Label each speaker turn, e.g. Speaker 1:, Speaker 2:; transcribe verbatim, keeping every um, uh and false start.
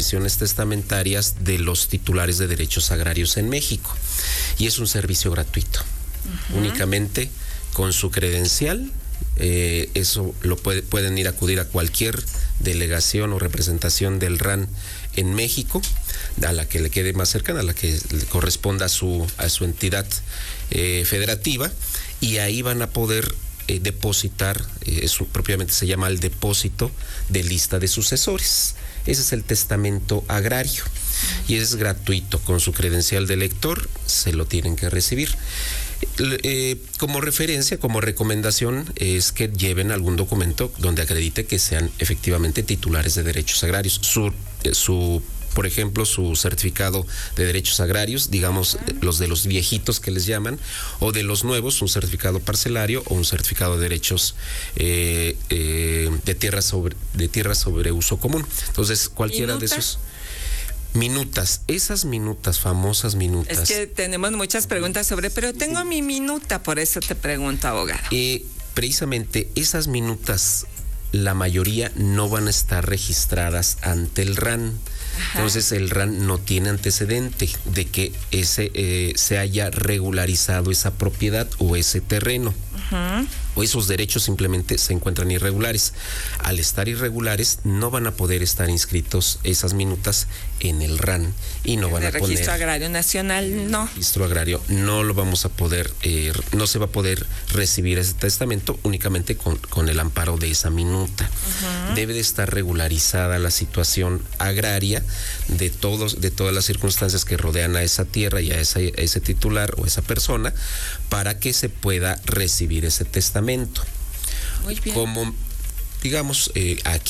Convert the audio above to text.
Speaker 1: disposiciones testamentarias de los titulares de derechos agrarios en México. Y es un servicio gratuito. Uh-huh. Únicamente con su credencial, eh, eso lo puede, pueden ir a acudir a cualquier delegación o representación del R A N en México, a la que le quede más cercana, a la que le corresponda a su, a su entidad eh, federativa, y ahí van a poder eh, depositar, eh, eso propiamente se llama el depósito de lista de sucesores. Ese es el testamento agrario y es gratuito. Con su credencial de elector se lo tienen que recibir. Eh, como referencia, como recomendación, es que lleven algún documento donde acredite que sean efectivamente titulares de derechos agrarios. Su, eh, su por ejemplo, su certificado de derechos agrarios, digamos, los de los viejitos que les llaman, o de los nuevos, un certificado parcelario o un certificado de derechos eh, eh, de tierra sobre, de tierra sobre uso común. Entonces, cualquiera de esos... Minutas, esas minutas, famosas minutas.
Speaker 2: Es que tenemos muchas preguntas sobre, pero tengo mi minuta, por eso te pregunto, abogado.
Speaker 1: Eh, precisamente esas minutas, la mayoría no van a estar registradas ante el R A N. Ajá. Entonces el R A N no tiene antecedente de que ese eh, se haya regularizado esa propiedad o ese terreno. Ajá. O esos derechos simplemente se encuentran irregulares. Al estar irregulares, no van a poder estar inscritos esas minutas en el R A N y no van a poner...
Speaker 2: El Registro Agrario Nacional, no.
Speaker 1: El Registro Agrario no lo vamos a poder, eh, no se va a poder recibir ese testamento únicamente con, con el amparo de esa minuta. Uh-huh. Debe de estar regularizada la situación agraria de todos, de todas las circunstancias que rodean a esa tierra y a esa, a ese titular o esa persona para que se pueda recibir ese testamento.
Speaker 2: Muy bien.
Speaker 1: Como, digamos, eh, aquí